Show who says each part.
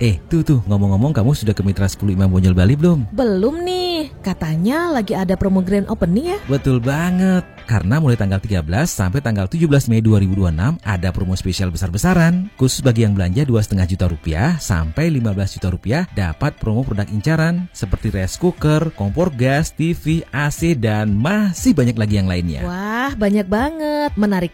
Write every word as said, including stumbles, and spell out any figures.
Speaker 1: Eh, tuh tuh, ngomong-ngomong kamu sudah ke Mitra sepuluh Imam Bonjol Bali belum?
Speaker 2: Belum nih, katanya lagi ada promo grand opening ya?
Speaker 1: Betul banget, karena mulai tanggal tiga belas sampai tanggal tujuh belas Mei dua ribu dua puluh enam ada promo spesial besar-besaran. Khusus bagi yang belanja dua koma lima juta rupiah sampai lima belas juta rupiah dapat promo produk incaran seperti rice cooker, kompor gas, T V, A C, dan masih banyak lagi yang lainnya.
Speaker 2: Wah, banyak banget. Menarik